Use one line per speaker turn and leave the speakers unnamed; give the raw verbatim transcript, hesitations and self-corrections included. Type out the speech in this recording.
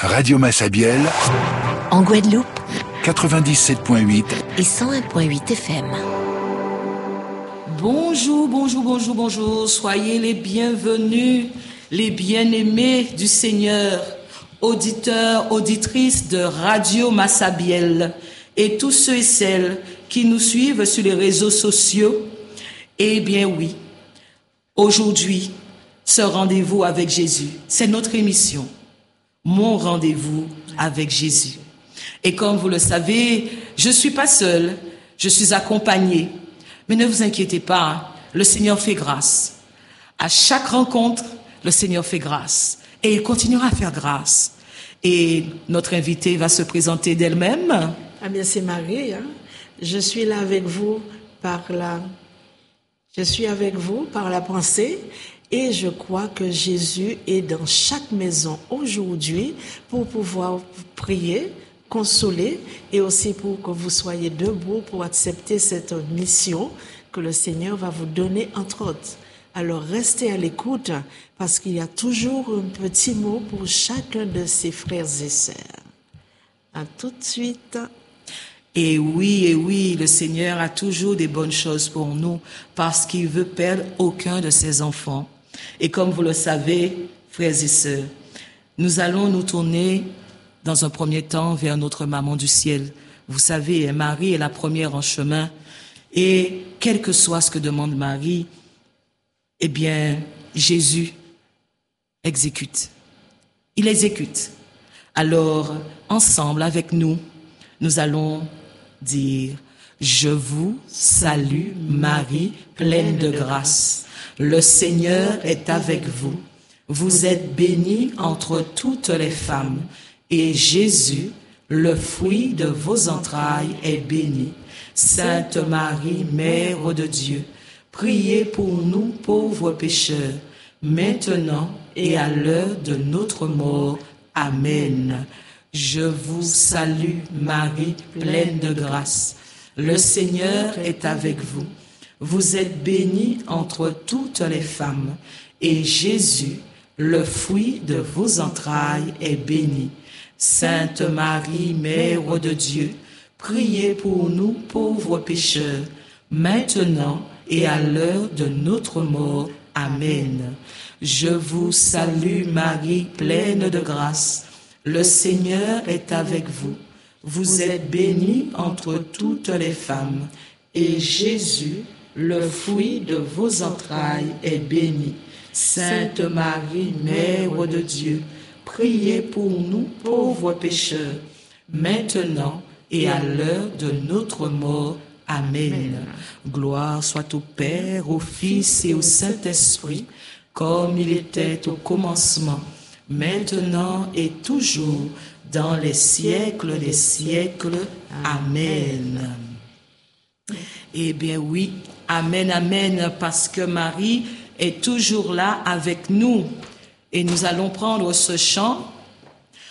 Radio Massabielle,
en Guadeloupe,
quatre-vingt-dix-sept virgule huit
et cent un virgule huit F M.
Bonjour, bonjour, bonjour, bonjour. Soyez les bienvenus, les bien-aimés du Seigneur, auditeurs, auditrices de Radio Massabielle et tous ceux et celles qui nous suivent sur les réseaux sociaux. Eh bien oui, aujourd'hui, ce rendez-vous avec Jésus, c'est notre émission. Mon rendez-vous avec Jésus. Et comme vous le savez, je ne suis pas seule, je suis accompagnée. Mais ne vous inquiétez pas, le Seigneur fait grâce. À chaque rencontre, le Seigneur fait grâce. Et il continuera à faire grâce. Et notre invitée va se présenter d'elle-même.
Ah bien, c'est Marie. Hein? Je suis là avec vous par la... Je suis avec vous par la pensée. Et je crois que Jésus est dans chaque maison aujourd'hui pour pouvoir prier, consoler et aussi pour que vous soyez debout pour accepter cette mission que le Seigneur va vous donner entre autres. Alors restez à l'écoute parce qu'il y a toujours un petit mot pour chacun de ses frères et sœurs. À tout de suite.
Et oui, et oui, le Seigneur a toujours des bonnes choses pour nous parce qu'il veut perdre aucun de ses enfants. Et comme vous le savez, frères et sœurs, nous allons nous tourner dans un premier temps vers notre maman du ciel. Vous savez, Marie est la première en chemin. Et quel que soit ce que demande Marie, eh bien, Jésus exécute. Il exécute. Alors, ensemble, avec nous, nous allons dire « Je vous salue, Marie, pleine de grâce. Le Seigneur est avec vous. Vous êtes bénie entre toutes les femmes. Et Jésus, le fruit de vos entrailles, est béni. Sainte Marie, Mère de Dieu, priez pour nous pauvres pécheurs, maintenant et à l'heure de notre mort. Amen. Je vous salue, Marie, pleine de grâce. Le Seigneur est avec vous. Vous êtes bénie entre toutes les femmes, et Jésus, le fruit de vos entrailles, est béni. Sainte Marie, Mère de Dieu, priez pour nous pauvres pécheurs, maintenant et à l'heure de notre mort. Amen. Je vous salue, Marie, pleine de grâce. Le Seigneur est avec vous. Vous êtes bénie entre toutes les femmes, et Jésus, le fruit de vos entrailles, est béni. Sainte Marie, Mère de Dieu, priez pour nous pauvres pécheurs, maintenant et à l'heure de notre mort. Amen. Gloire soit au Père, au Fils et au Saint-Esprit, comme il était au commencement, maintenant et toujours, dans les siècles des siècles. Amen. Eh bien oui, amen, amen, parce que Marie est toujours là avec nous. Et nous allons prendre ce chant